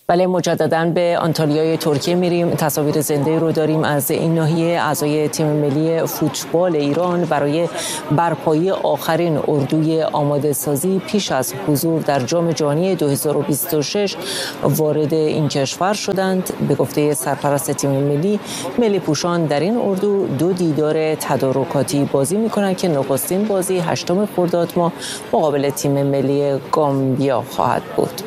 بله، مجدداً به آنتالیای ترکیه میریم. تصاویر زنده رو داریم از این ناحیه. اعضای تیم ملی فوتبال ایران برای برپایی آخرین اردوی آماده سازی پیش از حضور در جام جهانی 2026 وارد این کشور شدند. به گفته سرپرست تیم ملی پوشان در این اردو 2 دیدار تدارکاتی بازی میکنند که نخستین بازی 8 خرداد ماه مقابل تیم ملی گامبیا خواهد بود.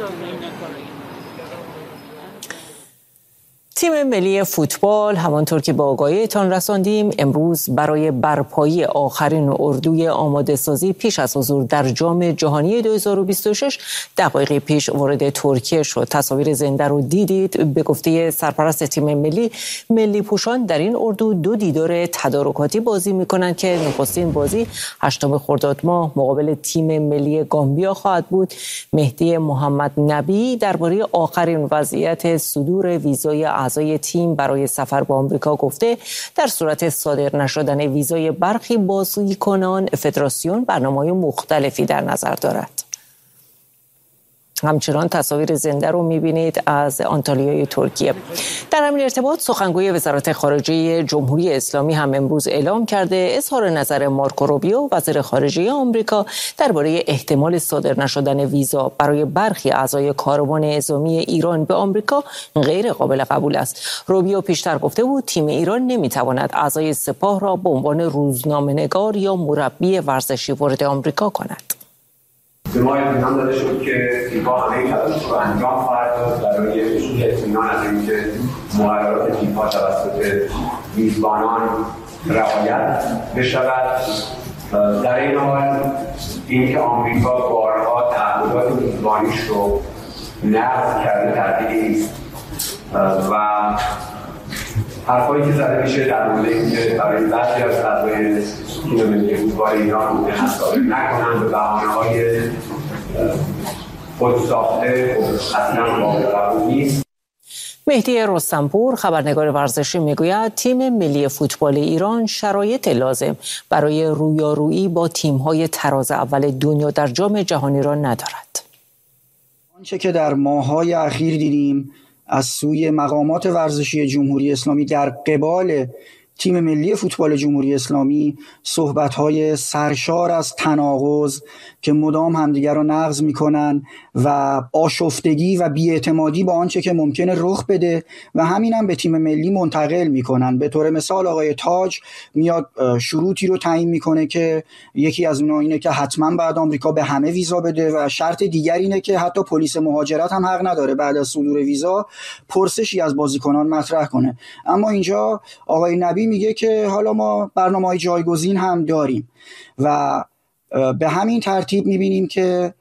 تیم ملی فوتبال همانطور که به آگاهیتان رساندیم امروز برای برپایی آخرین اردوی آماده سازی پیش از حضور در جام جهانی 2026 دقایقی پیش وارد ترکیه شد. تصاویر زنده رو دیدید. به گفته سرپرست تیم ملی پوشان در این اردو 2 دیدار تدارکاتی بازی می‌کنند که نخستین بازی 8 خرداد ماه مقابل تیم ملی گامبیا خواهد بود. مهدی محمد نبی درباره آخرین وضعیت صدور ویزای اعضای تیم برای سفر به آمریکا گفته در صورت صادر نشدن ویزای برخی بازیکنان فدراسیون برنامه‌های مختلفی در نظر دارد. همچنان تصاویر زنده رو می‌بینید از آنتالیای ترکیه. در همین ارتباط سخنگوی وزارت خارجه جمهوری اسلامی هم امروز اعلام کرده اظهار نظر مارکو روبیو وزیر خارجه آمریکا درباره احتمال صادر نشدن ویزا برای برخی اعضای کاروان اعزامی ایران به آمریکا غیر قابل قبول است. روبیو پیشتر گفته بود تیم ایران نمی‌تواند اعضای سپاه را به عنوان روزنامه‌نگار یا مربی ورزشی وارد آمریکا کند. به ما اطمینان داده شد که فیفا همه تلاش رو انجام خواهد داد برای حصول اطمینان از اینکه مقررات فیفا توسط میزبانان رعایت بشود. در این حال اینکه آمریکا بارها تعهدات میزبانیش رو نقض کرده تردیدی نیست و حرفایی که زده میشه در مورد اینکه برای بعضی از اعضای تیم ملی فوتبال ایران ممکن است صادر نکنند به بهانه‌های خودساخته اصلا قابل قبول نیست. مهدی رستمپور خبرنگار ورزشی میگوید تیم ملی فوتبال ایران شرایط لازم برای رویارویی با تیم‌های تراز اول دنیا در جام جهانی را ندارد. آنچه که در ماه‌های اخیر دیدیم از سوی مقامات ورزشی جمهوری اسلامی در قبال تیم ملی فوتبال جمهوری اسلامی صحبت‌های سرشار از تناقض که مدام همدیگر رو نقض می‌کنن و آشفتگی و بی‌اعتمادی با آنچه که ممکنه رخ بده و همین هم به تیم ملی منتقل می‌کنن. به طور مثال آقای تاج میاد شروطی رو تعیین می‌کنه که یکی از اونها اینه که حتما بعد آمریکا به همه ویزا بده و شرط دیگر اینه که حتی پلیس مهاجرت هم حق نداره بعد از صدور ویزا پرسشی از بازیکنان مطرح کنه. اما اینجا آقای نبی میگه که حالا ما برنامه‌های جایگزین هم داریم و به همین ترتیب می‌بینیم که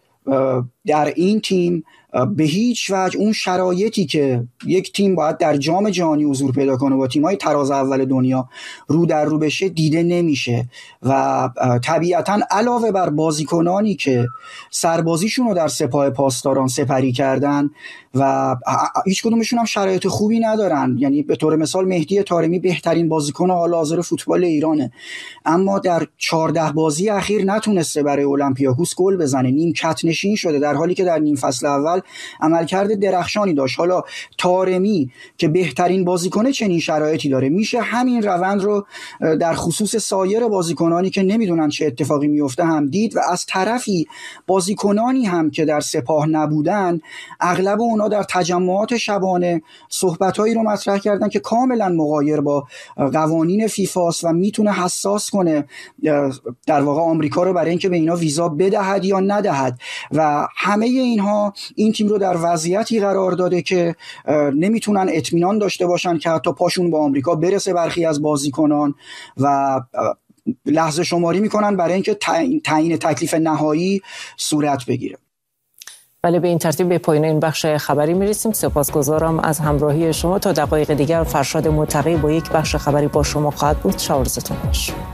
در این تیم به هیچ وجه اون شرایطی که یک تیم باید در جام جهانی حضور پیدا کنه با تیم‌های تراز اول دنیا رو در رو بشه دیده نمیشه و طبیعتاً علاوه بر بازیکنانی که سربازیشون رو در سپاه پاسداران سپری کردن و هیچ کدومشون هم شرایط خوبی ندارن، یعنی به طور مثال مهدی طارمی بهترین بازیکن حال حاضر فوتبال ایرانه اما در 14 بازی اخیر نتونسته برای اولمپیاکوس گل بزنه، نیمکت نشین شده در حالی که در نیم فصل اول عملکرد درخشانی داشت. حالا طارمی که بهترین بازیکن چنین شرایطی داره میشه همین روند رو در خصوص سایر بازیکنانی که نمیدونن چه اتفاقی میفته هم دید و از طرفی بازیکنانی هم که در سپاه نبودن اغلب اونا در تجمعات شبانه صحبتایی رو مطرح کردن که کاملا مغایر با قوانین فیفاست و میتونه حساس کنه در واقع آمریکا رو برای اینکه به اینا ویزا بدهد یا ندهد و همه اینها این تیم رو در وضعیتی قرار داده که نمیتونن اطمینان داشته باشن که حتی پاشون با آمریکا برسه برخی از بازیکنان و لحظه شماری میکنن برای اینکه تعیین تکلیف نهایی صورت بگیره. بله، به این ترتیب به پایان این بخش خبری میرسیم. سپاسگزارم از همراهی شما. تا دقایق دیگر فرشاد متقی با یک بخش خبری با شما خواهد بود. شب و روزتون خوش.